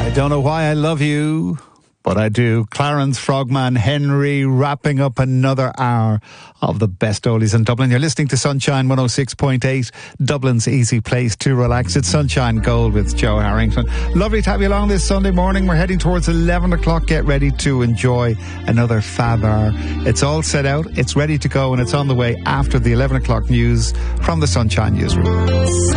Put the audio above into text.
I don't know why I love you, but I do. Clarence Frogman Henry wrapping up another hour of the best oldies in Dublin. You're listening to Sunshine 106.8, Dublin's easy place to relax. It's Sunshine Gold with Joe Harrington. Lovely to have you along this Sunday morning. We're heading towards 11 o'clock. Get ready to enjoy another fab hour. It's all set out, it's ready to go, and it's on the way after the 11 o'clock news from the Sunshine Newsroom.